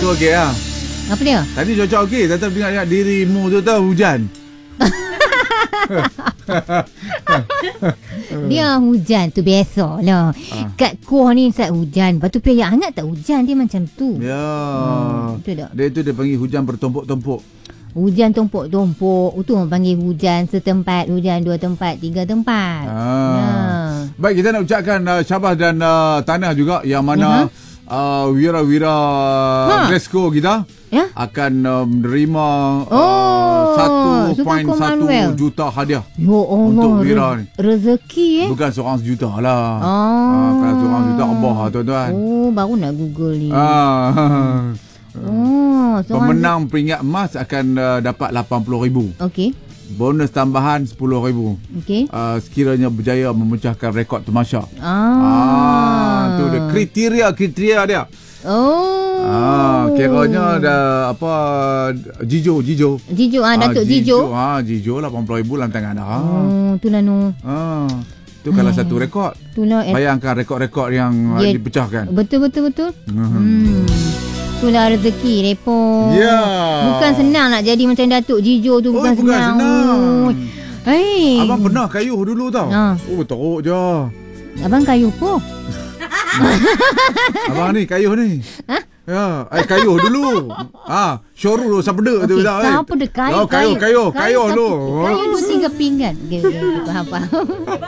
okey lah. Apa dia? Tadi cuaca okey, tetap ingat dirimu tu tahu hujan. Dia hujan tu biasa lah. Kat Kuah ni saat hujan. Lepas tu pihak hangat tak hujan. Dia macam tu. Ya. Betul tak? Dia tu dia panggil hujan bertumpuk-tumpuk. Hujan tumpuk-tumpuk. Itu orang panggil hujan setempat, hujan dua tempat, tiga tempat. Baik, kita nak ucapkan syabas dan tanah juga yang mana wira-wira Glasgow kita akan menerima 1.1 juta hadiah untuk wira ni. Rezeki Bukan seorang sejuta lah. Kalau seorang juta Allah tuan-tuan. Baru nak Google ni. Pemenang peringkat emas akan dapat RM80,000. Okey. Bonus tambahan RM10,000. Okey. Sekiranya berjaya memecahkan rekod Tamasha. Tu dia kriteria dia. Kiranya ada apa Jijo Datuk Jijo. Jijo RM80,000 lantangan dah. Itulah nu. Tu kalau satu rekod. Bayangkan rekod-rekod yang dipecahkan. Betul. Itulah rezeki Repo. Bukan senang nak jadi macam Datuk Jijo tu. Bukan senang. Abang pernah kayuh dulu tau. Teruk je. Abang kayuh apa? Abang ni kayuh ni. Ya, kayuh dulu. Syurul sapeda tu dah. Siapa dia kayuh? Kayuh dulu. Kayuh 2-3 pinggan. Okey, faham.